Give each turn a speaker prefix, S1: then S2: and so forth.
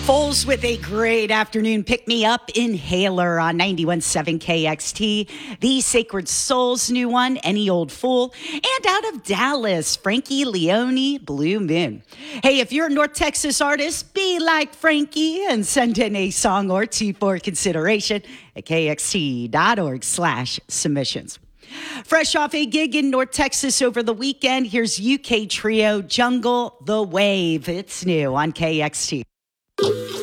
S1: Foles with a great afternoon pick-me-up Inhaler on 91.7 KXT. The Sacred Soul's new one, Any Old Fool. And out of Dallas, Frankie Leone, Blue Moon. Hey, if you're a North Texas artist, be like Frankie and send in a song or two for consideration at kxt.org/submissions. Fresh off a gig in North Texas over the weekend, here's UK trio Jungle the Wave. It's new on KXT.